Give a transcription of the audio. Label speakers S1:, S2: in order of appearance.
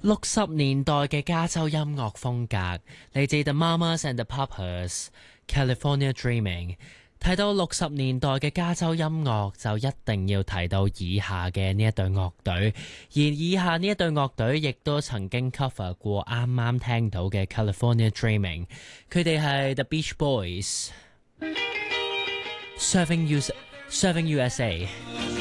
S1: 60年代嘅加州音樂風格，嚟自 The Mamas and the Papas、California Dreaming。提到60年代嘅加州音樂，就一定要提到以下嘅呢一隊樂隊，而以下呢一隊樂隊亦都曾經 cover 過啱啱聽到嘅 California Dreaming。佢哋係 The Beach Boys，Serving USA。